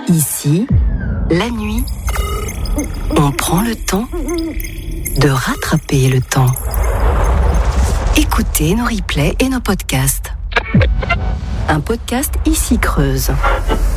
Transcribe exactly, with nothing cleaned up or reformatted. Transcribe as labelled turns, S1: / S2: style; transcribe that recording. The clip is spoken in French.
S1: Ici, la nuit, on prend le temps de rattraper le temps. Écoutez nos replays et nos podcasts. Un podcast Ici Creuse.